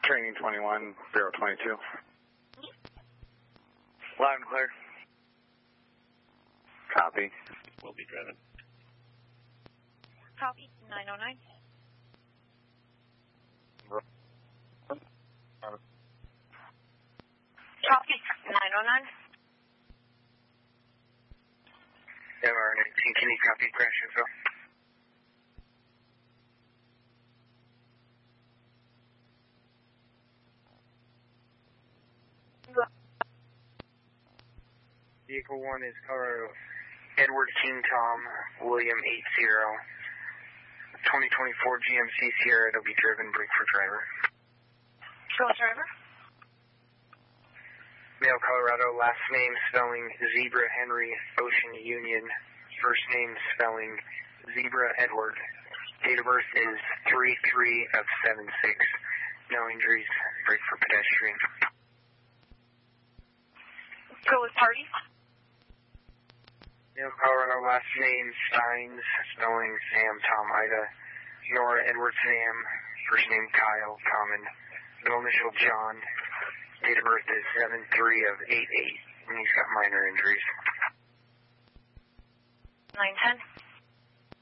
Training 21, 022. Loud and clear. Copy. Will be driven. Copy, 909. Copy, 909. MR19, can you copy crash info? Vehicle 1 is Colorado Edward King Tom, William 80, 2024 GMC Sierra, it'll be driven, brake for driver. Go driver. Male Colorado, last name spelling Zebra Henry Ocean Union, first name spelling Zebra Edward. Date of birth is 3/3 of 76. No injuries, brake for pedestrian. Go with party. Male Colorado, last name Steins, spelling Sam Tom Ida. Nora Edward Sam, first name Kyle Common. Middle initial John. Date of birth is 7/3 of 88, and he's got minor injuries. 910.